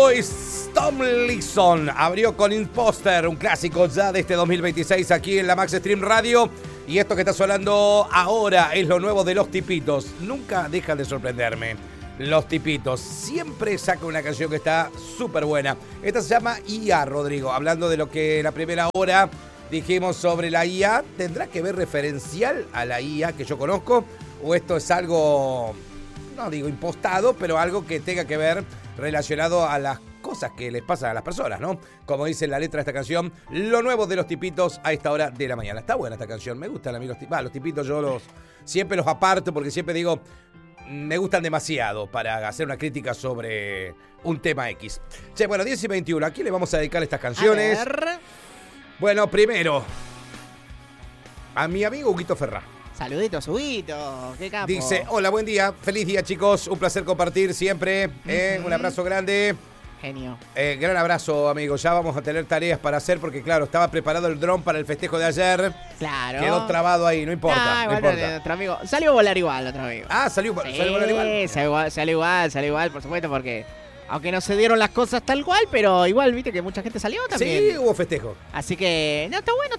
Louis Tomlinson abrió con Imposter, un clásico ya de este 2026 aquí en la Max Stream Radio. Y esto que está sonando ahora es lo nuevo de Los Tipitos. Nunca deja de sorprenderme. Los Tipitos. Siempre saca una canción que está súper buena. Esta se llama IA, Rodrigo. Hablando de lo que en la primera hora dijimos sobre la IA. ¿Tendrá que ver referencial a la IA que yo conozco? ¿O esto es algo, no digo impostado, pero algo que tenga que ver relacionado a las cosas que les pasan a las personas, ¿no? Como dice la letra de esta canción, lo nuevo de Los Tipitos a esta hora de la mañana. Está buena esta canción, me gustan a mí los Tipitos. Los Tipitos yo siempre los aparto porque siempre digo, me gustan demasiado para hacer una crítica sobre un tema X. Che, bueno, 10 y 21, ¿a quién le vamos a dedicar estas canciones? Bueno, primero, a mi amigo Huguito Ferrá. Saluditos, Huguito, qué capo. Dice, hola, buen día, feliz día chicos, un placer compartir siempre, un abrazo grande. Genio. Gran abrazo, amigo, ya vamos a tener tareas para hacer porque claro, estaba preparado el dron para el festejo de ayer. Claro. Quedó trabado ahí, no importa, no importa. Nuestro amigo, salió a volar igual, otro amigo. Ah, salió a volar igual. Salió igual, por supuesto, porque aunque no se dieron las cosas tal cual, pero igual, viste que mucha gente salió también. Sí, hubo festejo. Así que, no, está bueno.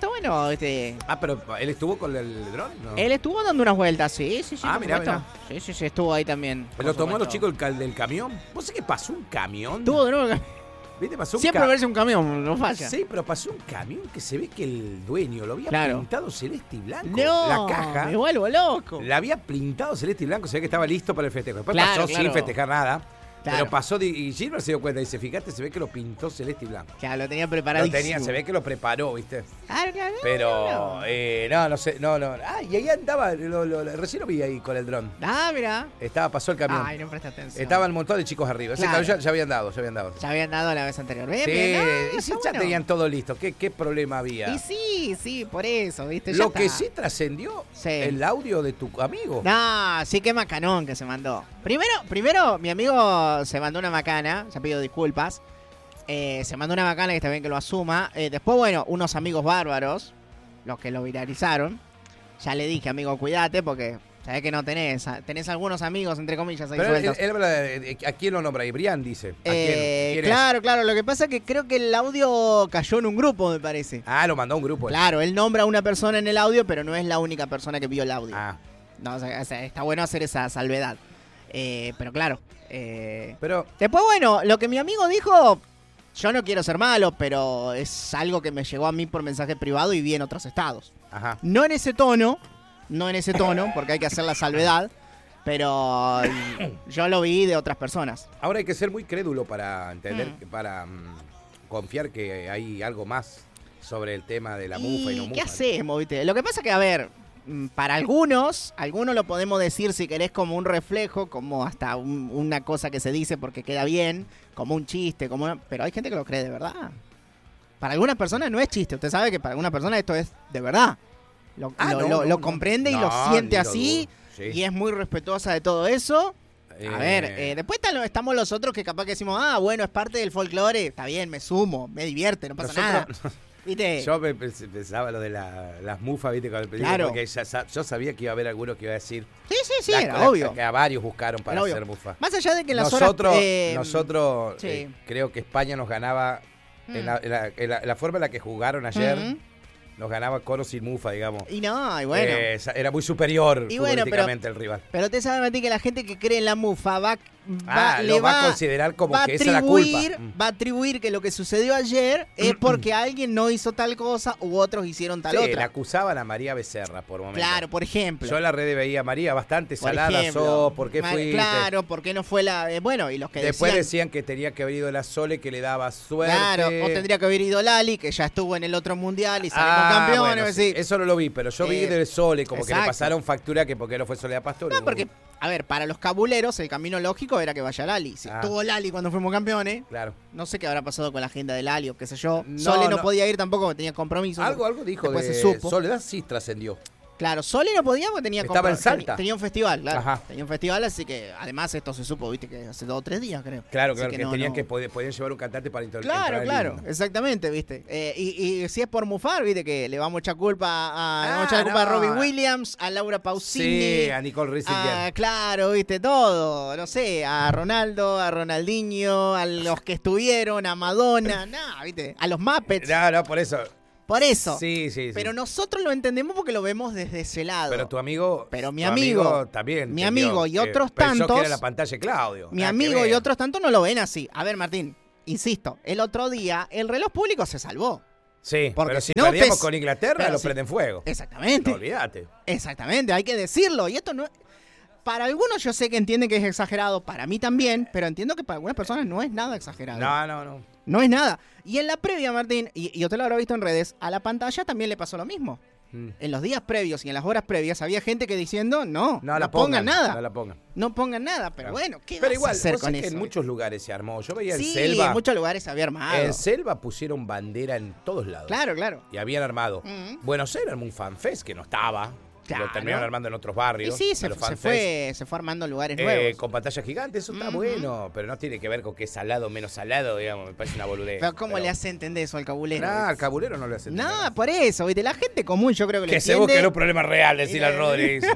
Ah, pero ¿él estuvo con el dron? No. Él estuvo dando unas vueltas, sí. Ah, mirá. Sí, estuvo ahí también. ¿Lo tomó a los chicos del camión? ¿Vos sabés que pasó un camión? Estuvo de nuevo. ¿Viste? Pasó siempre verse un camión, no falla. Sí, pero pasó un camión que se ve que el dueño lo había pintado celeste y blanco. No, la caja. Me vuelvo loco. La había pintado celeste y blanco, se ve que estaba listo para el festejo. Después claro, pasó sin festejar nada. Claro. Pero pasó y Gilbert se dio cuenta. Dice, fíjate, se ve que lo pintó celeste y blanco. Claro, lo tenía preparadísimo. Se ve que lo preparó, ¿viste? Claro. Pero, no sé, no. Ah, y ahí andaba, recién lo vi ahí con el dron. Ah, mira. Pasó el camión. Ay, no presta atención. Estaban un montón de chicos arriba. Claro. Ese camión ya habían dado. Ya habían dado la vez anterior. Bien, sí, bien. Y si ya tenían todo listo, ¿qué problema había? Y sí, por eso, ¿viste? Lo que sí trascendió, el audio de tu amigo. No, sí, qué macanón que se mandó. Primero, mi amigo se mandó una macana, ya pido disculpas. Se mandó una macana que está bien que lo asuma. Después, bueno, unos amigos bárbaros, los que lo viralizaron. Ya le dije, amigo, cuídate porque sabés que no tenés algunos amigos, entre comillas, ahí sueltos. Él habla ¿a quién lo nombra? Brian dice. ¿A quién claro, lo que pasa es que creo que el audio cayó en un grupo, me parece. Ah, lo mandó a un grupo. Claro, él nombra a una persona en el audio, pero no es la única persona que vio el audio. Ah. No, o sea, está bueno hacer esa salvedad. Pero claro. Pero después, bueno, lo que mi amigo dijo, yo no quiero ser malo, pero es algo que me llegó a mí por mensaje privado y vi en otros estados. Ajá. No en ese tono, porque hay que hacer la salvedad, pero yo lo vi de otras personas. Ahora hay que ser muy crédulo para entender, para confiar que hay algo más sobre el tema de la mufa y no mufa. ¿Qué hacemos, viste? Lo que pasa que, a ver, para algunos lo podemos decir, si querés, como un reflejo, como hasta una cosa que se dice porque queda bien, como un chiste, pero hay gente que lo cree de verdad. Para algunas personas no es chiste. Usted sabe que para algunas personas esto es de verdad. Lo comprende y lo siente así, sí. Y es muy respetuosa de todo eso. A ver, después estamos los otros que capaz que decimos, bueno, es parte del folclore, está bien, me sumo, me divierte, no pasa nada. ¿Viste? Yo pensaba lo de las mufas, ¿viste? Claro. Porque yo sabía que iba a haber alguno que iba a decir. Sí, era obvio. Que a varios buscaron para hacer mufa. Más allá de que nosotros sí. Creo que España nos ganaba en la forma en la que jugaron ayer. Nos ganaba con o sin mufa, digamos. Y bueno. Era muy superior futbolísticamente el rival. Pero te sabes, Mati, que la gente que cree en la mufa va a considerar como que esa es la culpa. Va a atribuir que lo que sucedió ayer es porque alguien no hizo tal cosa u otros hicieron tal otra. Le acusaban a María Becerra por momentos. Claro, por ejemplo. Yo en la red veía a María bastante salada, ¿por qué fuiste? Claro, ¿por qué no fue la...? Bueno, y los que después decían que tenía que haber ido la Sole, que le daba suerte. Claro, o tendría que haber ido Lali, que ya estuvo en el otro mundial y salimos campeones. Bueno, sí, eso no lo vi, pero yo vi del Sole, como que le pasaron factura que por qué no fue Soledad Pastor. No, porque, a ver, para los cabuleros el camino lógico era que vaya Lali. Si estuvo Lali cuando fuimos campeones, claro. No sé qué habrá pasado con la agenda de Lali o qué sé yo. Sole no podía ir tampoco porque tenía compromisos. Algo dijo después de se supo. Soledad sí trascendió. Claro, Sole no podía porque Estaba en Salta. tenía un festival, claro. Ajá. Tenía un festival, así que además esto se supo, viste, que hace 2 o 3 días, creo. Claro, Así claro, que no, tenían no. que podían llevar un cantante para entrar Claro, en claro, línea. exactamente, viste. Y si es por mufar, viste, que le vamos a echar culpa a no. Robbie Williams, a Laura Pausini. Sí, a Nicole Riesinger. Claro, viste, todo. No sé, a Ronaldo, a Ronaldinho, a los que estuvieron, a Madonna, viste, a los Muppets. No, por eso. Por eso. Sí. Pero nosotros lo entendemos porque lo vemos desde ese lado. Pero tu amigo. Pero mi tu amigo también. mi entendió amigo y que otros pensó tantos. que era la pantalla de Claudio. Mi Nada que amigo y ver. otros tantos no lo ven así. A ver, Martín, insisto, el otro día el reloj público se salvó. Sí, Porque pero si si no, perdíamos te- con Inglaterra, pero lo si- prenden fuego. Exactamente. No olvídate. Exactamente, hay que decirlo. Y esto no. Para algunos yo sé que entienden que es exagerado, para mí también, pero entiendo que para algunas personas no es nada exagerado. No. No es nada. Y en la previa, Martín, y usted lo habrá visto en redes, a la pantalla también le pasó lo mismo. Mm. En los días previos y en las horas previas había gente que diciendo, no la pongan nada. No la pongan. No pongan nada, pero Claro. bueno, ¿qué Pero vas igual, a hacer vos con sabés que eso? en muchos lugares se armó. Yo veía en Sí, Selva. en muchos lugares se había armado. En Selva pusieron bandera en todos lados. Claro, claro. Y habían armado. Mm. Buenos Aires armó un fanfest que no estaba. Claro. Lo terminaron armando en otros Y barrios. sí, se los fue, fanfest. se fue armando lugares nuevos. Con pantalla gigante, eso está Ujú. bueno, pero no tiene que ver con que es salado o menos salado, digamos, me parece una boludez. Pero ¿cómo le hace entender eso al cabulero? Nah, al cabulero no le hace entender. No, por eso, ¿viste? La gente común yo creo que le Que se entiende. busque los problemas reales, decirle al Rodri. dice.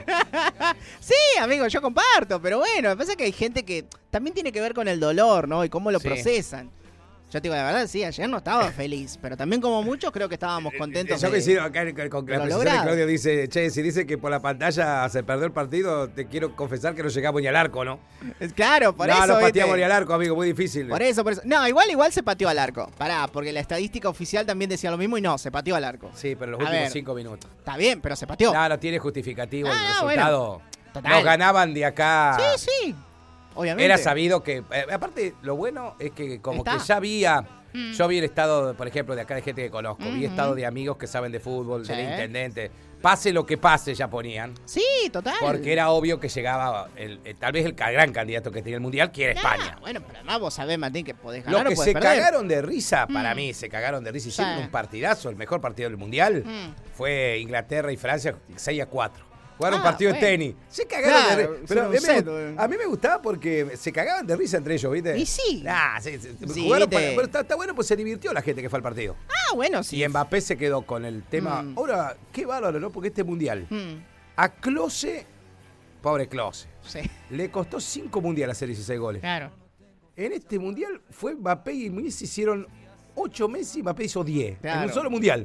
Sí, amigo, yo comparto, pero bueno, me pasa que hay gente que también tiene que ver con el dolor, ¿no? Y cómo lo Sí. procesan. Yo te digo, la verdad, sí, ayer no estaba feliz, pero también como muchos creo que estábamos contentos. Yo de- coincido acá con de la lo precisión de logrado. Claudio dice, che, si dice que por la pantalla se perdió el partido, te quiero confesar que no llegamos ni al arco, ¿no? Claro, por no, eso. no ¿viste? pateamos ni al arco, amigo, muy difícil. Por eso. No, igual se pateó al arco. Pará, porque la estadística oficial también decía lo mismo y no, se pateó al arco. Sí, pero en los A últimos ver. 5 minutos. Está bien, pero se pateó. No tiene justificativo el Ah, resultado. Total. Nos ganaban de acá. Sí. Obviamente. Era sabido que. Aparte, lo bueno es que como Está. que ya había. Mm. Yo vi el estado, por ejemplo, de acá de gente que conozco. Vi Ujú. estado de amigos que saben de fútbol, Sí. del intendente. Pase lo que pase, ya ponían. Sí, total. Porque era obvio que llegaba tal vez el gran candidato que tenía el mundial, que era España. Bueno, pero además vos sabés, Martín, que podés Los ganar que o podés se perder. cagaron de risa, para Mm. mí, se cagaron de risa. Hicieron Sí. un partidazo, el mejor partido del mundial. Mm. Fue Inglaterra y Francia 6-4. Jugaron un Ah, partido bueno. de tenis. Se cagaron Claro, de risa. Pero hicieron un set, a mí me gustaba porque se cagaban de risa entre ellos, ¿viste? Y sí. Sí, Jugaron ¿viste? pero está bueno, pues se divirtió la gente que fue al partido. Ah, bueno, sí. Y Mbappé se quedó con el tema. Mm. Ahora, qué bárbaro, ¿no? Porque este mundial. Mm, A Klose, pobre Klose, sí, le costó 5 mundiales hacer 16 goles. claro. En este mundial fue Mbappé y Muñiz hicieron 8 Messi y Mbappé hizo 10. En Claro. un solo mundial.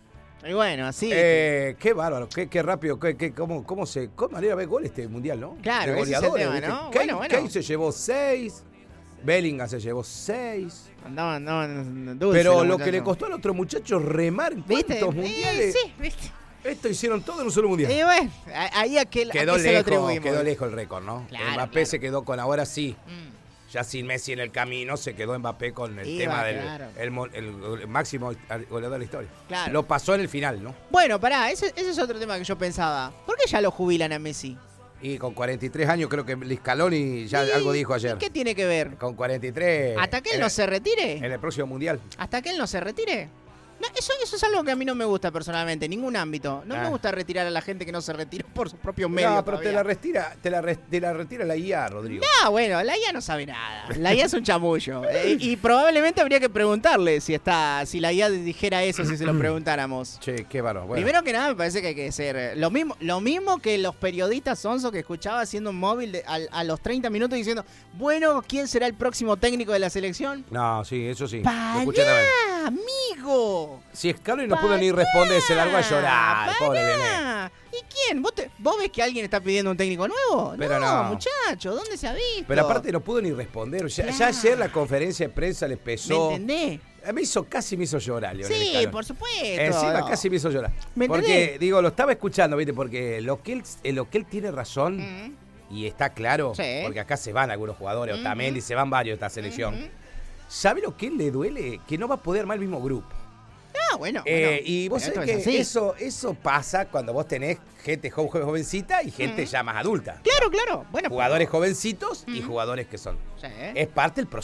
Y bueno, así. Qué bárbaro, qué rápido, cómo manera ver gol este mundial, ¿no? Claro, De ese es el goleadores, tema, ¿viste? ¿no? Kane, Bueno. Kane se llevó 6, Bellingham se llevó 6. Andaban dulce. Pero los lo que le muchachos. costó al otro muchacho remar en ¿Viste? cuántos mundiales. Sí, ¿viste? Esto hicieron todo en un solo mundial. Y bueno, ahí a qué se lo atribuimos. Quedó lejos el récord, ¿no? Claro, Mbappé claro. se quedó con ahora sí. Mm. Ya sin Messi en el camino, se quedó Mbappé con el Iba, tema del claro. el máximo goleador de la historia. Claro. Lo pasó en el final, ¿no? Bueno, pará, ese es otro tema que yo pensaba. ¿Por qué ya lo jubilan a Messi? Y con 43 años, creo que Scaloni ya ¿Y- algo dijo ayer. ¿y qué tiene que ver? Con 43. ¿Hasta que él en no el- se retire? En el próximo mundial. ¿Hasta que él no se retire? No, eso es algo que a mí no me gusta personalmente, en ningún ámbito. No me gusta retirar a la gente que no se retiró por sus propios medios. No, pero te todavía. la retira la IA, Rodrigo. Ah, bueno, la IA no sabe nada. La IA es un chamullo. Y probablemente habría que preguntarle si la IA dijera eso, si se lo preguntáramos. Che, qué bárbaro. Bueno. Primero que nada, me parece que hay que ser lo mismo que los periodistas sonso que escuchaba haciendo un móvil a los 30 minutos diciendo, bueno, ¿quién será el próximo técnico de la selección? No, sí, eso sí. Lo escuché también. ¡Pará, amigo! Si Scaloni no pudo ni responder, se largó a llorar, Pará. pobre Bené. ¿Y quién? ¿Vos ves que alguien está pidiendo un técnico nuevo? Pero no. muchacho, ¿dónde se ha visto? Pero aparte no pudo ni responder. Ya Claro. ayer la conferencia de prensa le ¿Me pesó. entendés? Casi me hizo llorar, Lionel Sí, Scaloni. por supuesto. Encima casi me hizo llorar. ¿Me Porque, entendés? digo, lo estaba escuchando, ¿viste? Porque lo que él tiene razón, Mm. y está claro, Sí. porque acá se van algunos jugadores, Otamendi, se van varios de esta selección. Ujú. ¿Sabe lo que él le duele? Que no va a poder armar el mismo grupo. Ah, bueno. Y vos pero sabés esto que es así. eso pasa cuando vos tenés gente jovencita y gente ya más adulta. Claro. Bueno, Jugadores jovencitos y jugadores que son. Sí. Es parte del proceso.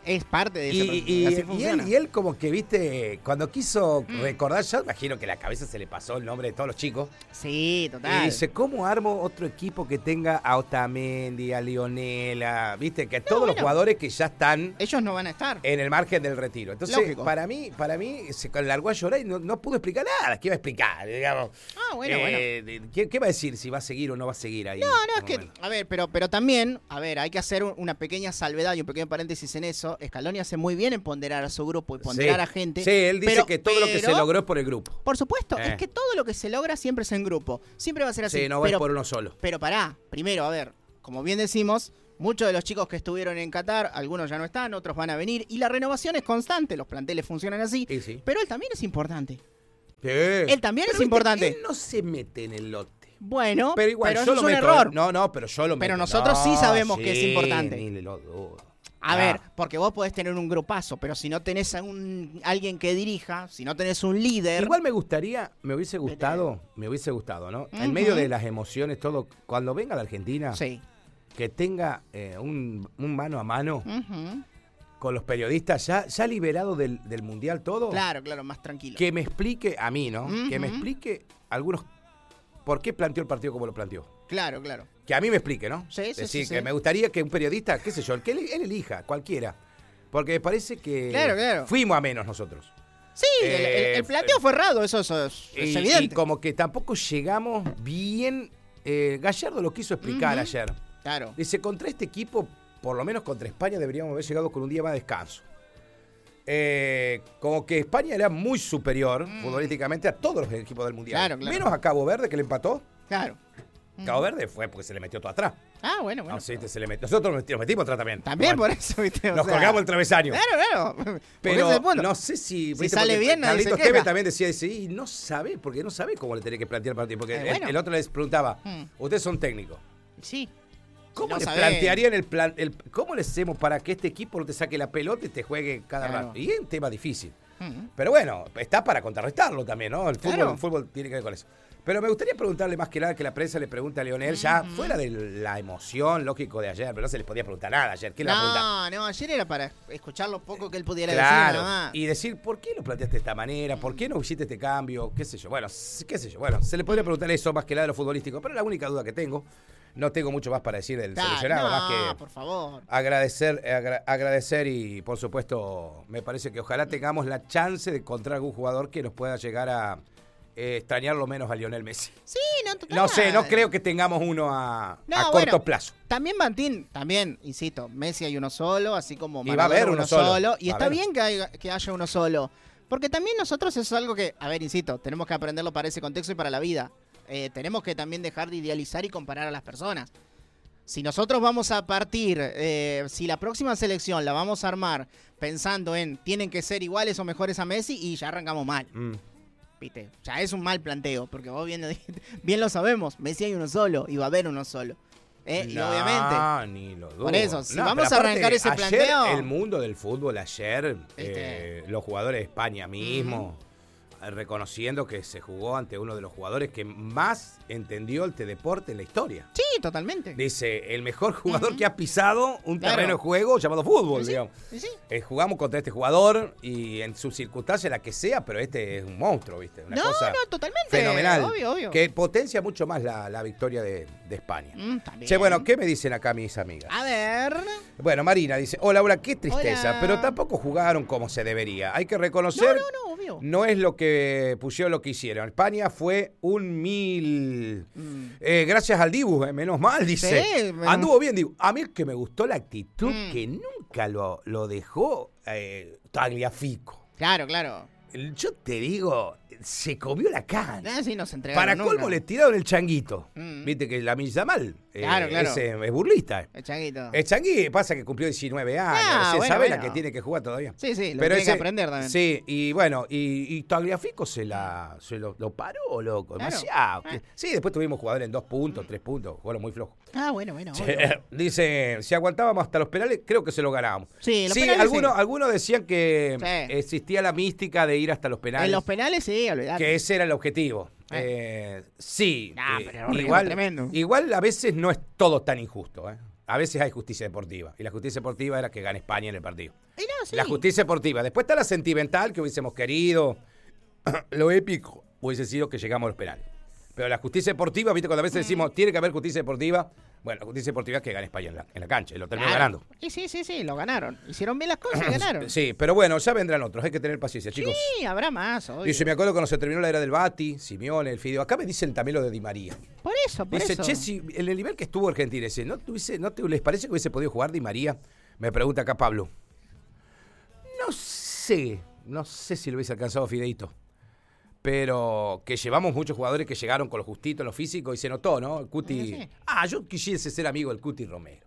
Es parte de eso. Y él como que, viste, cuando quiso recordar, yo imagino que la cabeza se le pasó el nombre de todos los chicos. Sí, total. Y dice, ¿cómo armo otro equipo que tenga a Otamendi, a Lionela? Viste, que todos los jugadores que ya están... Ellos no van a estar. En el margen del retiro. Entonces, lógico. para mí se largó a llorar y no pudo explicar nada. ¿Qué iba a explicar? Digamos. Bueno. ¿Qué va a decir? Si va a seguir o no va a seguir ahí. No, es que, a ver, pero también, hay que hacer una pequeña salvedad y un pequeño paréntesis en eso. Scaloni hace muy bien en ponderar a su grupo y ponderar a gente. Sí, él dice que todo lo que se logró es por el grupo. Por supuesto, es que todo lo que se logra siempre es en grupo. Siempre va a ser así. Sí, no va por uno solo. Pero primero, como bien decimos, muchos de los chicos que estuvieron en Qatar, algunos ya no están, otros van a venir. Y la renovación es constante, los planteles funcionan así. Sí. Pero él también es importante. Sí. Él también es importante. Él no se mete en el lote. Bueno, pero igual pero yo eso lo es un meto. error. No, pero yo lo meto. Pero nosotros sí sabemos que es importante. Ni lo dudo. A ver, porque vos podés tener un grupazo, pero si no tenés a alguien que dirija, si no tenés un líder... Igual me hubiese gustado, ¿no? En medio de las emociones, todo, cuando venga a la Argentina, que tenga un mano a mano con los periodistas, ya liberado del Mundial todo. Claro, más tranquilo. Que me explique, a mí, ¿no? Que me explique algunos... ¿Por qué planteó el partido como lo planteó? Claro. Que a mí me explique, ¿no? Sí. Es decir, que me gustaría que un periodista, qué sé yo, el que él elija, cualquiera. Porque me parece que fuimos a menos nosotros. Sí, el planteo fue errado, eso es evidente. Y como que tampoco llegamos bien. Gallardo lo quiso explicar ayer. Claro. Dice, contra este equipo, por lo menos contra España, deberíamos haber llegado con un día más de descanso. Como que España era muy superior futbolísticamente a todos los equipos del Mundial. Claro. Menos a Cabo Verde, que le empató. Claro. Cabo Verde fue porque se le metió todo atrás. Bueno. No, sí, se le metió. Nosotros nos metimos atrás también. También por eso, ¿viste? Nos colgamos el travesaño. Claro. Pero no sé si sale bien, Carlitos Tevez también decía y no sabe cómo le tenía que plantear el partido. Porque el otro les preguntaba, ustedes son técnicos. Sí. ¿Cómo les plantearían el plan? ¿Cómo les hacemos para que este equipo no te saque la pelota y te juegue cada rato? Y es un tema difícil. Pero bueno, está para contrarrestarlo también, ¿no? El fútbol tiene que ver con eso. Pero me gustaría preguntarle más que nada que la prensa le pregunte a Lionel, ya fuera de la emoción, lógico, de ayer, pero no se les podía preguntar nada ayer. ¿Qué le va a preguntar? No, ayer era para escuchar lo poco que él pudiera decir nada más. Y decir, ¿por qué lo planteaste de esta manera? ¿Por qué no hiciste este cambio? ¿Qué sé yo? Bueno, se le podría preguntar eso más que nada de lo futbolístico, pero es la única duda que tengo. No tengo mucho más para decir del seleccionado, más que por favor. agradecer y, por supuesto, me parece que ojalá tengamos la chance de encontrar algún jugador que nos pueda llegar a extrañar lo menos a Lionel Messi. Sí, total. No sé, no creo que tengamos uno a corto plazo. También, Martín, insisto, Messi hay uno solo, así como Maradona va a haber uno solo. Y está bien que haya uno solo. Porque también nosotros eso es algo que, insisto, tenemos que aprenderlo para ese contexto y para la vida. Tenemos que también dejar de idealizar y comparar a las personas. Si nosotros vamos a partir, si la próxima selección la vamos a armar pensando en tienen que ser iguales o mejores a Messi, y ya arrancamos mal. ¿Viste? Ya es un mal planteo, porque vos bien lo sabemos, Messi hay uno solo y va a haber uno solo. Y obviamente. Ni lo dudo. Por eso, si vamos a arrancar ese ayer, planteo. El mundo del fútbol ayer, los jugadores de España mismo, reconociendo que se jugó ante uno de los jugadores que más entendió el deporte en la historia. Sí, totalmente. Dice, el mejor jugador que ha pisado un terreno de juego llamado fútbol, digamos. Sí. Jugamos contra este jugador y en sus circunstancias, la que sea, pero este es un monstruo, ¿viste? Una cosa totalmente. fenomenal. Obvio. Que potencia mucho más la victoria de España. También. Che, bueno, ¿qué me dicen acá mis amigas? A ver. Bueno, Marina dice, hola, qué tristeza, Hola. pero tampoco jugaron como se debería. Hay que reconocer, obvio. no es lo que pusieron, lo que hicieron. España fue un 1000. Gracias al Dibu, menos mal, dice. Sí, Anduvo bien, Dibu. A mí que me gustó la actitud que nunca lo dejó Tagliafico. Claro. Yo te digo, se comió la cana. Sí, nos entregaron Para colmo le tiraron el changuito. Viste que la Mal Claro. es burlista. El changuito. El Changui pasa que cumplió 19 años. Sabe la que tiene que jugar todavía. Sí, lo tiene que aprender también. Sí, y bueno, y Tagliafico se lo paró, loco. Claro. Demasiado. Sí, después tuvimos jugadores en 2 puntos, 3 puntos. Jugaron muy flojos. Bueno. Dice, si aguantábamos hasta los penales, creo que se lo ganábamos. Sí, los penales algunos decían que existía la mística de ir hasta los penales. En los penales, sí, olvidate. Que ese era el objetivo. Sí, pero tremendo. igual a veces no es todo tan injusto. a veces hay justicia deportiva. Y la justicia deportiva era que gane España en el partido. Y no, sí. La justicia deportiva. Después está la sentimental, que hubiésemos querido. Lo épico hubiese sido que llegamos a los penales. Pero la justicia deportiva, ¿viste? Cuando a veces decimos, tiene que haber justicia deportiva. Bueno, la justicia deportiva es que gane España en la cancha. Y lo terminó ganando. Y sí, lo ganaron. Hicieron bien las cosas y ganaron. Sí, pero bueno, ya vendrán otros. Hay que tener paciencia, chicos. Sí, habrá más, obvio. Dice, me acuerdo cuando se terminó la era del Bati, Simeone, el Fideo. Acá me dicen también lo de Di María. Por eso. Dice, che, si en el nivel que estuvo Argentina, ¿no te les parece que hubiese podido jugar Di María? Me pregunta acá Pablo. No sé si lo hubiese alcanzado Fideito. Pero que llevamos muchos jugadores que llegaron con lo justito en lo físico y se notó, ¿no? El Cuti. Sí. Yo quisiese ser amigo del Cuti Romero.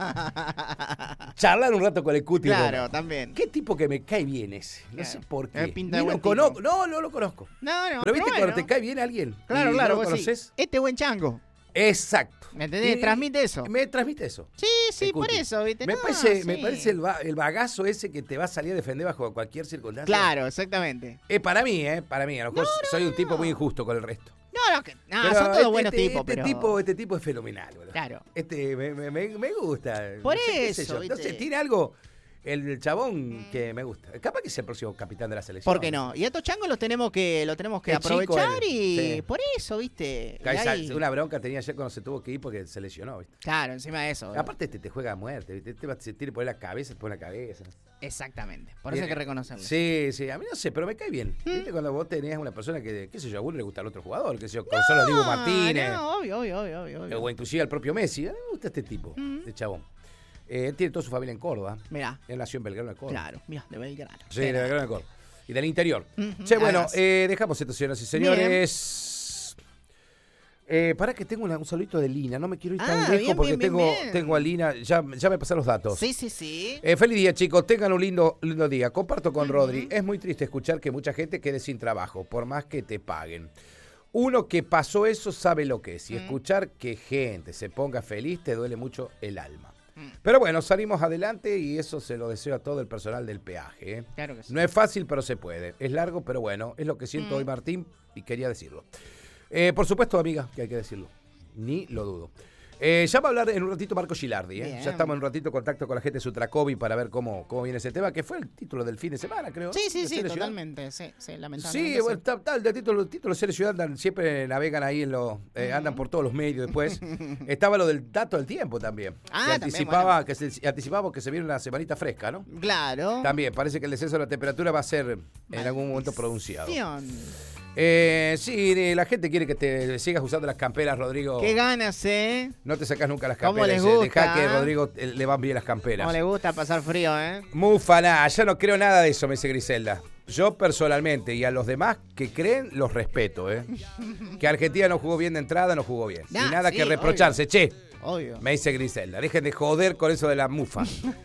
Charlar un rato con el Cuti Romero. Claro, también. Qué tipo que me cae bien ese. No sé por qué. Pinta Ni de lo buen conozco. tipo. No lo conozco. No. Pero viste bueno. cuando te cae bien alguien. Claro, y claro. ¿No lo vos conoces? sí. Este buen chango. Exacto. ¿Me entendés? Transmite eso. Me transmite eso. Sí, El por Cuti. eso, ¿viste? Me No, parece sí. el bagazo ese que te va a salir a defender bajo cualquier circunstancia. Claro, exactamente. Para mí. A lo mejor soy un tipo muy injusto con el resto. No, son todos buenos tipos, pero... Este tipo es fenomenal, boludo. Claro. Me gusta. Por no sé, qué sé eso, yo. ¿viste? Entonces tiene algo, el chabón que me gusta. Capaz que sea el próximo capitán de la selección. ¿Por qué no? Y a estos changos los tenemos que Qué aprovechar chico y sí. por eso, ¿viste? Y ahí- Una bronca tenía ayer cuando se tuvo que ir porque se lesionó, ¿viste? Claro, encima de eso. Aparte te juega a muerte, ¿viste? Se tiene que poner la cabeza, te pone la cabeza. Exactamente. Por eso hay que reconocerlo. Sí, a mí no sé, pero me cae bien. ¿Viste? Cuando vos tenías una persona que, qué sé yo, a uno le gusta al otro jugador, qué sé yo, con solo Diego Martínez. No, obvio. O inclusive al propio Messi. A mí me gusta este tipo, de chabón. Él tiene toda su familia en Córdoba. Mirá. Él nació en Belgrano de Córdoba. Claro, mira, de Belgrano. Sí, de Belgrano de Córdoba. Y del interior. Ujú, Bueno, además. dejamos esto, señoras y señores. Para que tengo un saludito de Lina. No me quiero ir tan lejos bien, porque bien, bien. tengo a Lina. Ya me pasan los datos. Sí. Feliz día, chicos. Tengan un lindo día. Comparto con Rodri. Es muy triste escuchar que mucha gente quede sin trabajo, por más que te paguen. Uno que pasó eso sabe lo que es. Y escuchar que gente se ponga feliz te duele mucho el alma. Pero bueno, salimos adelante y eso se lo deseo a todo el personal del peaje. Claro que sí. No es fácil, pero se puede. Es largo, pero bueno, es lo que siento hoy, Martín, y quería decirlo. Por supuesto, amiga, que hay que decirlo. Ni lo dudo. Ya va a hablar en un ratito Marco Gilardi. Bien. Ya estamos en un ratito en contacto con la gente de Sutracovi para ver cómo viene ese tema, que fue el título del fin de semana, creo. Sí, de Serie Ciudad. totalmente. Sí, lamentablemente. Sí, bueno, el título de Serie Ciudad siempre navegan ahí andan por todos los medios después. Estaba lo del dato del tiempo también. Que anticipaba, que se viene una semanita fresca, ¿no? Claro. También, parece que el descenso de la temperatura va a ser en algún momento pronunciado. Sí, la gente quiere que te sigas usando las camperas, Rodrigo. Qué ganas, ¿eh? No te sacas nunca las ¿Cómo camperas. les gusta? Deja que Rodrigo le van bien las camperas. Cómo le gusta pasar frío, ¿eh? Mufana, ya no creo nada de eso, me dice Griselda. Yo personalmente y a los demás que creen, los respeto, ¿eh? Que Argentina no jugó bien de entrada, no jugó bien. Nah, y nada sí, que reprocharse, che. Obvio. Me dice Griselda. Dejen de joder con eso de la mufa.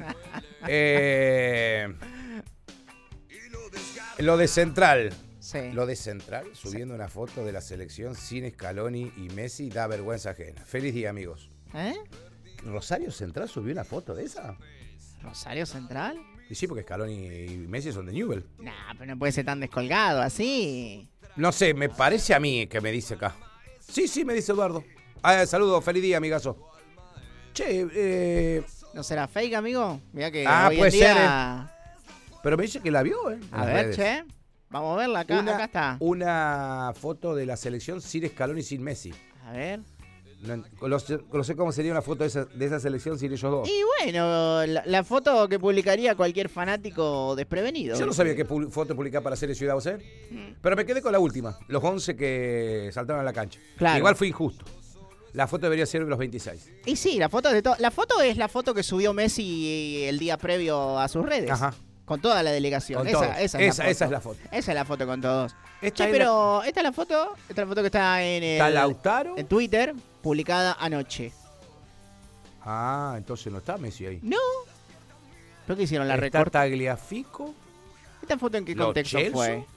Lo de Central. Sí. Lo de Central, subiendo una foto de la selección sin Scaloni y Messi, da vergüenza ajena. Feliz día, amigos. ¿Rosario Central subió una foto de esa? ¿Rosario Central? Y sí, porque Scaloni y Messi son de Newell. Nah, pero no puede ser tan descolgado así. No sé, me parece a mí que me dice acá. Sí, me dice Eduardo. Saludos, feliz día, amigazo. Che, ¿No será fake, amigo? Mirá que hoy puede en día... pero me dice que la vio, ¿eh? A ver, che. Vamos a verla acá. Acá está. Una foto de la selección sin Scaloni y sin Messi. A ver. No sé cómo sería una foto de esa selección sin ellos dos. Y bueno, la foto que publicaría cualquier fanático desprevenido. Yo no sabía qué foto publicar para Serie Ciudad, ¿vos? Pero me quedé con la última, los 11 que saltaron a la cancha. Claro. Igual fue injusto. La foto debería ser de los 26. Y sí, la foto es la foto que subió Messi el día previo a sus redes. Ajá. Con toda la delegación. Con Esa todos. es la foto. Esa es la foto con todos. Esta es pero esta es la foto que está ¿Está Lautaro? en Twitter, publicada anoche. Entonces no está Messi ahí. No. ¿Pero qué hicieron? ¿La ¿Está recorta? Tagliafico? ¿Esta foto en qué ¿Lo contexto Celso? fue?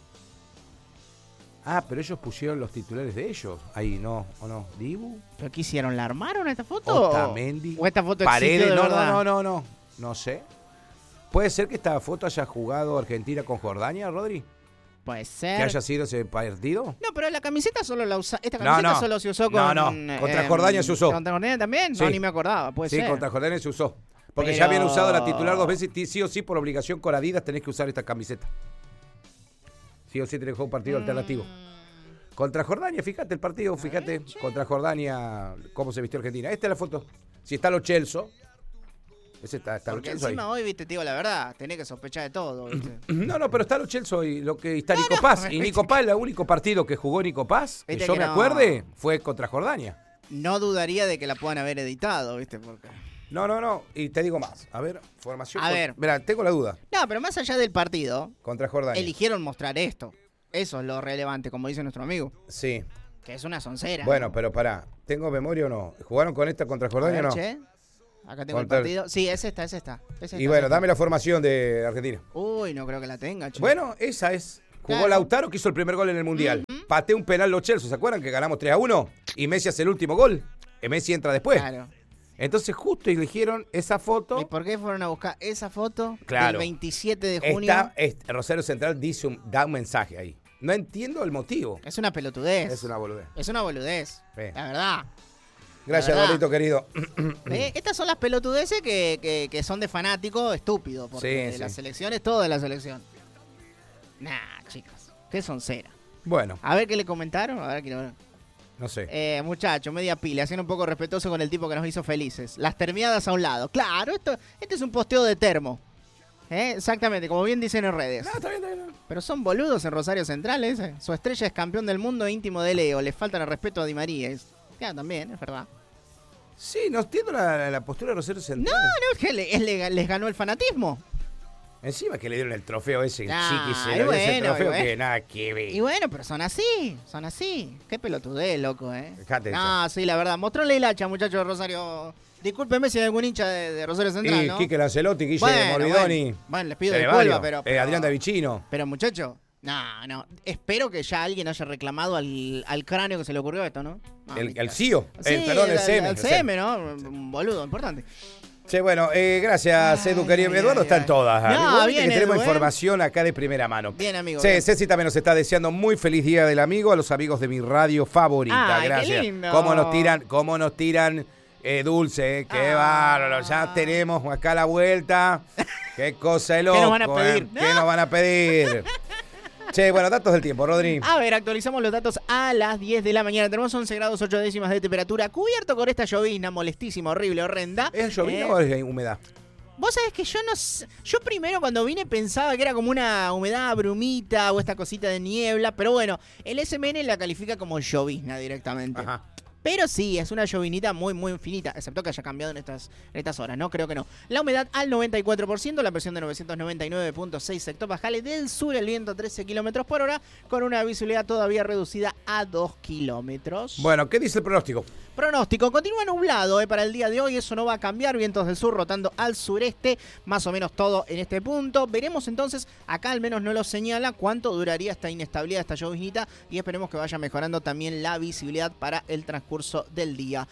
Pero ellos pusieron los titulares de ellos. Ahí, ¿no? ¿O no? ¿Dibu? ¿Pero qué hicieron? ¿La armaron esta foto? Otamendi. ¿O esta foto Paredes. existió de verdad? No. No sé. ¿Puede ser que esta foto haya jugado Argentina con Jordania, Rodri? Puede ser. que haya sido ese partido. No, pero la camiseta solo la usa. Esta camiseta No. solo se usó con. Contra Jordania se usó. ¿Contra Jordania también? Sí. No, ni me acordaba. Puede ser. Sí, contra Jordania se usó. Porque Pero- ya habían usado la titular 2 veces, sí o sí, por obligación con Adidas tenés que usar esta camiseta. Sí o sí tenés que jugar un partido alternativo. Contra Jordania, fíjate el partido, fíjate. Contra Jordania, cómo se vistió Argentina. Esta es la foto. Si está Lo Celso. Ese está Lo Porque Celso ahí. encima hoy, viste, te digo la verdad, tenés que sospechar de todo, ¿viste? No, pero está Lo Celso y lo que está Nico Paz. Y Nico Paz, el único partido que jugó Nico Paz, que Viste yo que me no. acuerde, fue contra Jordania. No dudaría de que la puedan haber editado, ¿viste? Porque... No. Y te digo más. A ver, formación. A ver. Mira, tengo la duda. No, pero más allá del partido, Contra Jordania. eligieron mostrar esto. Eso es lo relevante, como dice nuestro amigo. Sí. Que es una soncera. Bueno, ¿no? pero pará. ¿Tengo memoria o no? ¿Jugaron con esta contra A Jordania ver, o no? che. Acá tengo Contra- el partido. Sí, es esta. Y bueno, dame la formación de Argentina. Uy, no creo que la tenga, che. Bueno, esa es. Jugó Claro. Lautaro, que hizo el primer gol en el Mundial. Pateó un penal Lo Celso, ¿se acuerdan? Que ganamos 3-1. Y Messi hace el último gol. Y Messi entra después. Claro. Entonces justo eligieron esa ¿Y foto. por qué fueron a buscar esa foto Claro. del 27 de junio? Rosario Central da un mensaje ahí. No entiendo el motivo. Es una pelotudez. Es una boludez. Es una boludez. Sí. La verdad. Gracias, verdad. Dorito, querido. Estas son las pelotudeces que son de fanático estúpido. Porque Sí, de las sí. selecciones, todo de la selección. Nah, chicos. Qué soncera. Bueno, A ver qué le comentaron. A ver qué no sé. muchacho, media pila, siendo un poco respetuoso con el tipo que nos hizo felices. Las termiadas a un lado. Claro, este es un posteo de termo. Exactamente, como bien dicen en redes. No, está bien. Pero son boludos en Rosario Central, ¿eh? Su estrella es campeón del mundo íntimo de Leo. Le faltan el respeto a Di María. Claro, también, es verdad. Sí, no entiendo la postura de Rosario Central. No, es que les ganó el fanatismo. Encima que le dieron el trofeo ese, Ah, chiqui, se y le dio ese bueno, trofeo y bueno. que nada que ver. Y bueno, pero son así. Qué pelotudez, loco, ¿eh? Dejate No, sí, la verdad. Mostróle el hacha, muchachos de Rosario. Discúlpeme si hay algún hincha de Rosario Central, Y ¿no? Quique Lancelotti, Guille Morvidoni. Bueno, les pido Ceballos, disculpas, pero... Adrián Davicino. Pero, muchacho, no. Espero que ya alguien haya reclamado al cráneo que se le ocurrió esto, ¿no? No, El CIO, Sí, el CM. El CM, ¿no? Un boludo, importante. Sí, bueno, gracias, Edu, querido. Eduardo está en todas. No, amigo. Viste bien, que tenemos Edu, información acá de primera mano. Bien, amigo. Sí, bien. Ceci también nos está deseando muy feliz día del amigo a los amigos de mi radio favorita. Ay, qué Gracias. lindo. Cómo nos tiran dulce, qué bárbaro. Ya tenemos acá la vuelta. Qué cosa de loco. ¿Qué nos van a pedir? ¿Qué nos van a pedir? Che, bueno, datos del tiempo, Rodri. A ver, actualizamos los datos a las 10 de la mañana. Tenemos 11 grados 8 décimas de temperatura, cubierto con esta llovizna molestísima, horrible, horrenda. ¿Es llovizna o es humedad? Vos sabés que yo no sé. Yo primero cuando vine pensaba que era como una humedad, brumita o esta cosita de niebla. Pero bueno, el SMN la califica como llovizna directamente. Ajá. Pero sí, es una llovinita muy, muy finita, excepto que haya cambiado en estas horas, ¿no? Creo que no. La humedad al 94%, la presión de 999.6 hectopascales del sur, el viento 13 kilómetros por hora, con una visibilidad todavía reducida a 2 kilómetros. Bueno, ¿qué dice el pronóstico? Pronóstico, continúa nublado para el día de hoy, eso no va a cambiar, vientos del sur rotando al sureste, más o menos todo en este punto. Veremos entonces, acá al menos no lo señala, cuánto duraría esta inestabilidad, esta lloviznita, y esperemos que vaya mejorando también la visibilidad para el transcurso del día.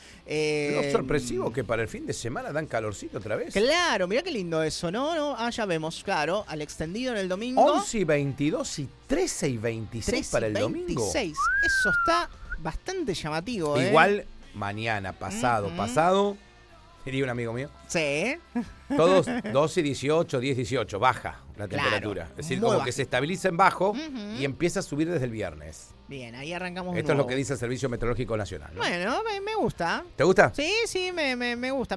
Lo sorpresivo que para el fin de semana dan calorcito otra vez. Claro, mirá qué lindo eso, ¿no? Ya vemos, claro, al extendido en el domingo. 11 y 22 y 13 y 26 para el 13 y domingo. 26, eso está bastante llamativo, Igual mañana, pasado, diría un amigo mío, Sí. todos 12 y 18, 10, 18, baja la Claro, temperatura. Es decir, muy como baja. que se estabiliza en bajo Ujú. y empieza a subir desde el viernes. Bien, ahí arrancamos de Esto es lo nuevo. que dice el Servicio Meteorológico Nacional, ¿no? Bueno, me gusta. ¿Te gusta? Sí, me gusta.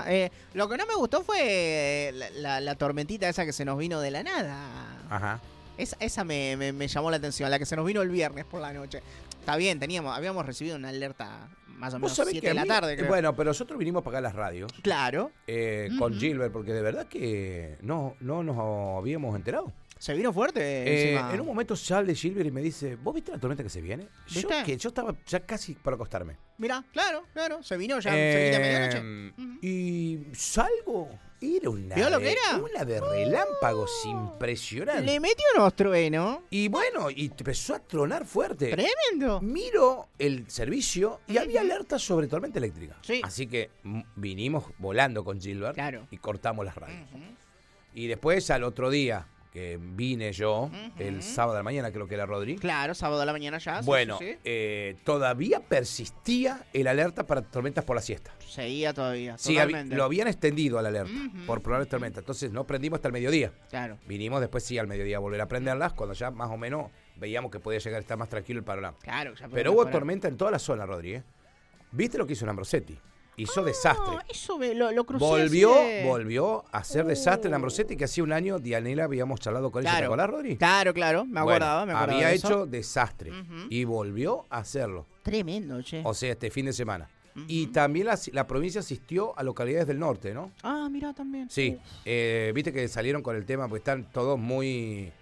Lo que no me gustó fue la tormentita esa que se nos vino de la nada. Ajá. Esa me llamó la atención, la que se nos vino el viernes por la noche. Está bien, habíamos recibido una alerta más o Vos menos sabés 7 que de la a mí- tarde, creo. Bueno, pero nosotros vinimos para acá a las radios Claro, con Gilbert, porque de verdad que no nos habíamos enterado. se vino fuerte encima. En un momento sale Gilbert y me dice, ¿vos viste la tormenta que se viene? ¿Viste? Yo estaba ya casi para acostarme. Mirá, claro, se vino ya seguida a medianoche. Ujú. Y salgo, era una, ¿Vio lo que era? una de relámpagos impresionante. Le metió unos truenos. Y bueno, y empezó a tronar fuerte. Tremendo. Miro el servicio y había alerta sobre tormenta eléctrica. Sí. Así que vinimos volando con Gilbert Claro. y cortamos las radios. Ujú. Y después al otro día, que vine yo el sábado de la mañana, creo que era Rodri. Claro, sábado a la mañana ya. Bueno, sí. todavía persistía el alerta para tormentas por la siesta. Seguía todavía. Sí, totalmente. lo habían extendido al alerta por probables tormentas. Entonces no prendimos hasta el mediodía. Claro. Vinimos después sí al mediodía a volver a prenderlas cuando ya más o menos veíamos que podía llegar a estar más tranquilo el panorama. Claro, ya Pero hubo tormenta en toda la zona, Rodri. ¿Viste lo que hizo Ambrosetti? Hizo desastre. Eso lo crucé Volvió a hacer desastre en Ambrosetti, que hacía un año Dianela habíamos charlado con ella. ¿Te acordás, Rodri? Claro, me acordaba. Había de hecho desastre y volvió a hacerlo. Tremendo, che. O sea, este fin de semana. Y también la provincia asistió a localidades del norte, ¿no? Ah, mira, también. Sí, viste que salieron con el tema, porque están todos muy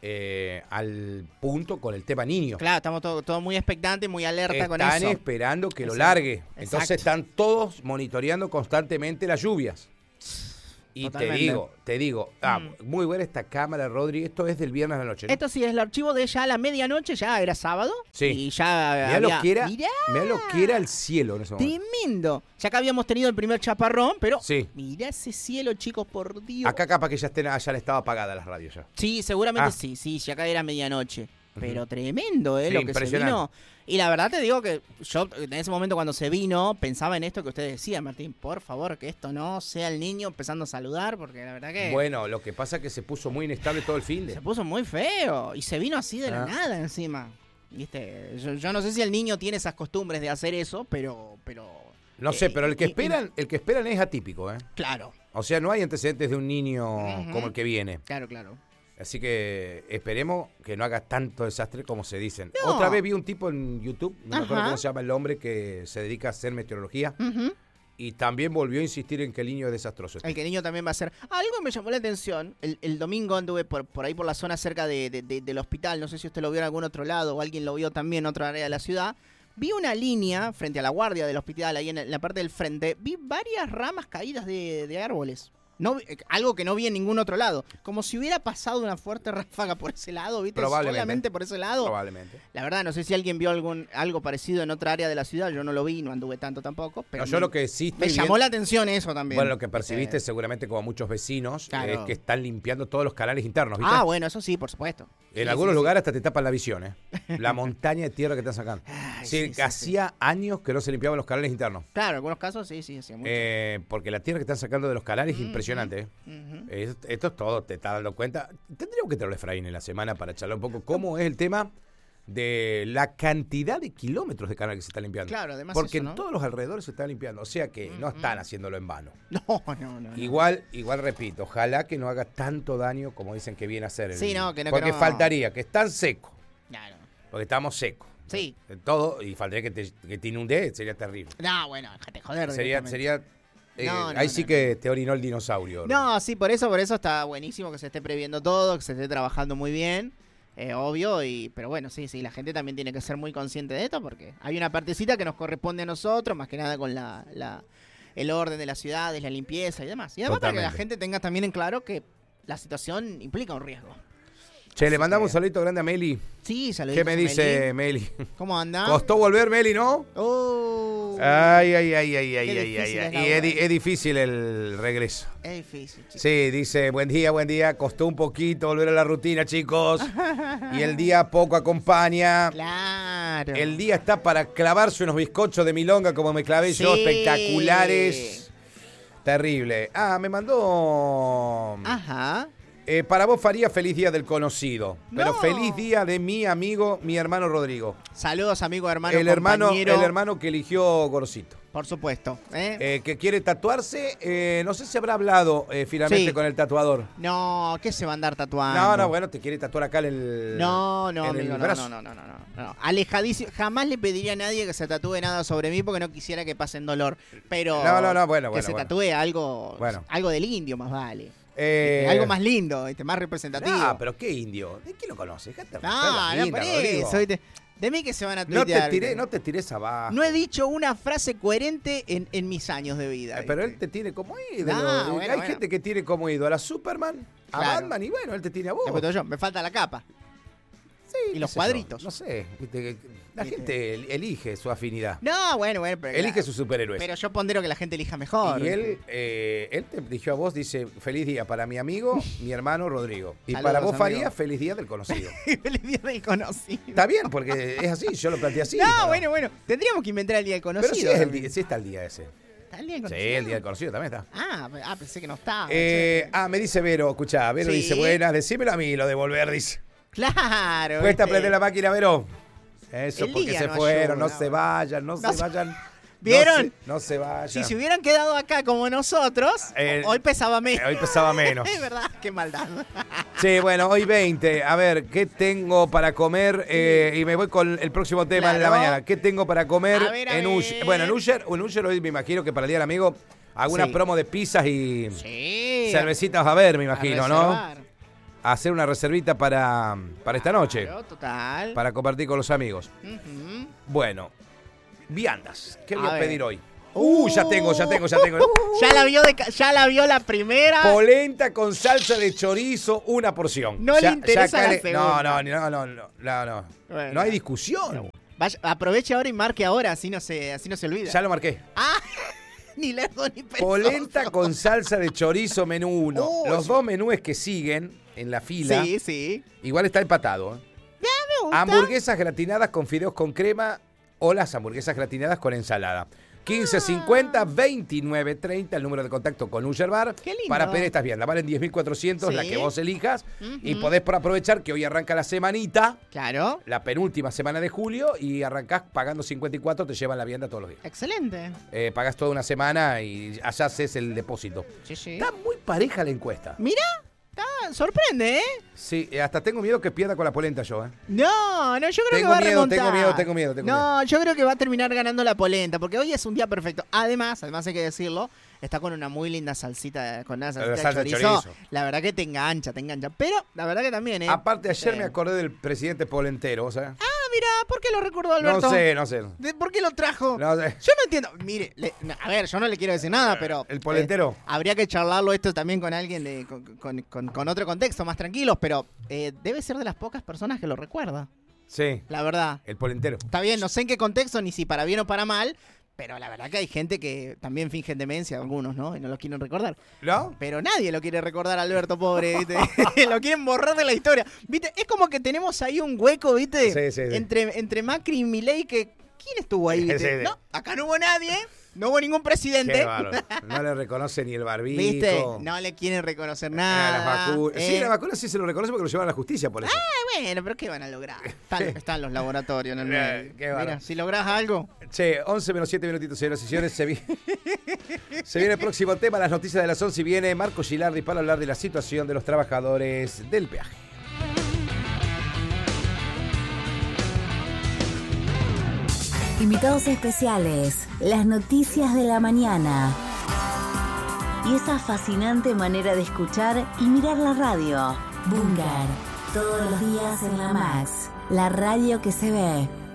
al punto con el tema niño. Claro, estamos todos muy expectantes, muy alerta con eso. Están esperando que lo largue. Entonces están todos monitoreando constantemente las lluvias. Y totalmente. te digo, muy buena esta cámara, Rodri. Esto es del viernes a la noche, ¿no? Esto sí es el archivo de ya a la medianoche, ya era sábado. Sí. Y ya Mirá lo que era el cielo en ese momento. Tremendo. Ya que habíamos tenido el primer chaparrón, pero sí. Mirá ese cielo, chicos, por Dios. Acá capaz que ya hayan estado apagadas las radios ya. Sí, seguramente sí, ya acá era medianoche. Pero tremendo, sí, lo que se vino. Y la verdad te digo que yo en ese momento cuando se vino pensaba en esto que usted decía, Martín, por favor, que esto no sea el niño empezando a saludar, porque la verdad que... Bueno, lo que pasa es que se puso muy inestable todo el fin de... Se puso muy feo y se vino así de la nada encima. ¿Viste? Yo no sé si el niño tiene esas costumbres de hacer eso, pero no sé, pero el que esperan es atípico, ¿eh? Claro. O sea, no hay antecedentes de un niño como el que viene. Claro. Así que esperemos que no haga tanto desastre como se dicen. No. Otra vez vi un tipo en YouTube, no me acuerdo cómo se llama el hombre, que se dedica a hacer meteorología. Y también volvió a insistir en que el niño es desastroso. El que el niño también va a ser... Algo me llamó la atención. El domingo anduve por ahí por la zona cerca del hospital. No sé si usted lo vio en algún otro lado o alguien lo vio también en otra área de la ciudad. Vi una línea frente a la guardia del hospital, ahí en la parte del frente. Vi varias ramas caídas de árboles. No, algo que no vi en ningún otro lado. Como si hubiera pasado una fuerte ráfaga por ese lado, ¿viste? Solamente por ese lado. Probablemente. La verdad, no sé si alguien vio algo parecido en otra área de la ciudad. Yo no lo vi, no anduve tanto tampoco. Pero yo lo que sí me llamó la atención eso también. Bueno, lo que percibiste seguramente como muchos vecinos es que están limpiando todos los canales internos, ¿viste? Ah, bueno, eso sí, por supuesto. En algunos lugares hasta te tapan la visión, ¿eh? La montaña de tierra que están sacando. Hacía años que no se limpiaban los canales internos. Claro, en algunos casos sí, hacía mucho. Porque la tierra que están sacando de los canales es impresionante, ¿eh? Esto es todo, te estás dando cuenta. Tendríamos que traerle a Efraín en la semana para charlar un poco cómo es el tema de la cantidad de kilómetros de canal que se está limpiando. Claro, además porque eso, ¿no? en todos los alrededores se está limpiando, o sea que no están haciéndolo en vano. No. Igual repito, ojalá que no haga tanto daño como dicen que viene a hacer. Porque no. faltaría que están secos. Claro. Porque estamos secos. Sí. Todo, y faltaría que te inunde, sería terrible. No, bueno, déjate joder. Sería ahí sí que te orinó el dinosaurio. No, sí, por eso está buenísimo que se esté previendo todo, que se esté trabajando muy bien. Obvio, pero bueno, sí, la gente también tiene que ser muy consciente de esto porque hay una partecita que nos corresponde a nosotros, más que nada con el orden de las ciudades, la limpieza y demás. Y además para que la gente tenga también en claro que la situación implica un riesgo. Che, le mandamos un saludito grande a Meli. Sí, saludos. ¿Qué me dice Meli? ¿Cómo anda? Costó volver, Meli, ¿no? Ay. Es difícil el regreso. Es difícil, chicos. Sí, dice, buen día. Costó un poquito volver a la rutina, chicos. Y el día poco acompaña. Claro. El día está para clavarse unos bizcochos de milonga como me clavé yo, espectaculares. Terrible. Me mandó... Ajá. Para vos, Faría, feliz día del conocido. Pero feliz día de mi amigo, mi hermano Rodrigo. Saludos, amigo, hermano, compañero. El hermano que eligió Gorosito. Por supuesto. Que quiere tatuarse. No sé si habrá hablado finalmente con el tatuador. No, ¿qué se va a andar tatuando? No, bueno, te quiere tatuar acá en el amigo, brazo. No. Alejadísimo. Jamás le pediría a nadie que se tatúe nada sobre mí porque no quisiera que pasen dolor. Pero que se tatúe algo del indio más vale. Algo más lindo, más representativo. Pero qué indio. ¿De quién lo conoces? No, por eso. De mí que se van a tuitear. No te tires abajo. No he dicho una frase coherente en mis años de vida. Pero él te tiene como ídolo. Hay gente que tiene como ídolo a Superman, a Batman, y bueno, él te tiene a vos. Me falta la capa. Y los qué sé yo, cuadritos. No sé, la gente elige su afinidad. No, bueno, pero Elige sus superhéroes. Pero yo pondero que la gente elija mejor. Y él te eligió a vos, dice, feliz día para mi amigo, mi hermano Rodrigo. Y Saludos, para vos, amigo. Faría, feliz día del conocido. Feliz día del conocido. Está bien, porque es así, yo lo planteé así. No, bueno. Tendríamos que inventar el día del conocido. Pero sí, es el día, sí está el día ese. ¿Está el día del Sí, conocido? el día del conocido también está. Pensé que no estaba. Me dice Vero, escuchá, Vero Sí. dice, buenas, decímelo a mí, lo de volver, dice. Claro. Cuesta ¿viste? prender la máquina, Vero. Eso, El porque día se no fueron, ayuda, no se vayan, no se vayan. ¿Vieron? No se vayan. Si se hubieran quedado acá como nosotros, hoy pesaba menos. Hoy pesaba menos. Es verdad, qué maldad. Sí, bueno, hoy 20. A ver, ¿qué tengo para comer? Y me voy con el próximo tema en la Claro. mañana. ¿Qué tengo para comer A ver. en Usher? Bueno, en Usher hoy me imagino que para el Día del Amigo alguna Sí. promo de pizzas y Sí. cervecitas va a haber, me A imagino, ¿no? reservar. Hacer una reservita para esta noche, Claro, total. para compartir con los amigos. Ujú. Bueno, viandas. ¿Qué voy A a ver. pedir hoy? Ya tengo. Ya la vio la primera. Polenta con salsa de chorizo, una porción. No le interesa acá la segunda. No. Bueno. No hay discusión. Aproveche ahora y marque ahora, así no se olvida. Ya lo marqué. Ni lerdo ni perezoso. Polenta con salsa de chorizo, menú 1. Uy. Los dos menúes que siguen en la fila. Sí. Igual está empatado. Me gusta. Hamburguesas gratinadas con fideos con crema o las hamburguesas gratinadas con ensalada. 15.50, 29.30 el número de contacto con Usher Bar. Qué lindo. Para pedir estas viandas. Valen 10.400, Sí. la que vos elijas. Ujú. Y podés por aprovechar que hoy arranca la semanita, Claro. la penúltima semana de julio, y arrancás pagando 54, te llevan la vianda todos los días. Excelente. Pagás toda una semana y allá haces el depósito. Sí. Está muy pareja la encuesta. Mira, sorprende, ¿eh? Sí, hasta tengo miedo que pierda con la polenta yo, ¿eh? No, yo creo que Tengo va a miedo, remontar. tengo miedo. No, yo creo que va a terminar ganando la polenta, porque hoy es un día perfecto. Además hay que decirlo, está con una muy linda salsita, con una salsita salsa de de chorizo. chorizo. La verdad que te engancha. Pero la verdad que también, ¿eh? Aparte, ayer Sí. me acordé del presidente polentero, o sea. Mira, ¿por qué lo recordó Alberto? No sé. ¿Por qué lo trajo? No sé. Yo no entiendo. Mire, a ver, yo no le quiero decir nada, pero... ¿El polentero? habría que charlarlo esto también con alguien con otro contexto, más tranquilos, pero debe ser de las pocas personas que lo recuerda, Sí, la verdad. el polentero. Está bien, no sé en qué contexto, ni si para bien o para mal, pero la verdad que hay gente que también fingen demencia, algunos, ¿no? Y no lo quieren recordar. ¿No? Pero nadie lo quiere recordar a Alberto, pobre, ¿viste? Lo quieren borrar de la historia. ¿Viste? Es como que tenemos ahí un hueco, ¿viste? Sí. Entre Macri y Milei que... ¿Quién estuvo ahí? ¿viste? Sí. No, acá no hubo nadie, no hubo ningún presidente. Qué bárbaro. No le reconoce ni el barbijo. ¿Viste? No le quieren reconocer nada. Las vacunas. Sí, las vacunas sí se lo reconoce porque lo llevan a la justicia por eso. Bueno, pero ¿qué van a lograr? Están los laboratorios en el medio. Qué bárbaro. Mira, si lográs algo. Che, 11 menos 7 minutitos, señoras y señores. Se viene el próximo tema, las noticias de las 11. Y viene Marco Gilardi para hablar de la situación de los trabajadores del peaje. Invitados especiales, las noticias de la mañana y esa fascinante manera de escuchar y mirar la radio. Búnker, todos los días en la Max, la radio que se ve.